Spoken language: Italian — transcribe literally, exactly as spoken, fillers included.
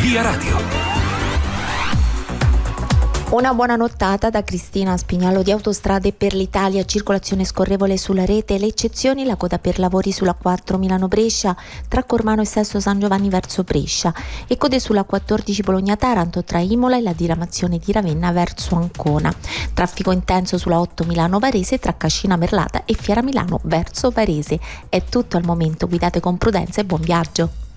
Via Radio. Una buona nottata da Cristina Spignalo di Autostrade per l'Italia. Circolazione scorrevole sulla rete, le eccezioni: la coda per lavori sulla quattro Milano-Brescia tra Cormano e Sesto San Giovanni verso Brescia, e code sulla quattordici Bologna-Taranto tra Imola e la diramazione di Ravenna verso Ancona. Traffico intenso sulla otto Milano-Varese tra Cascina Merlata e Fiera Milano verso Varese. È tutto al momento, guidate con prudenza e buon viaggio.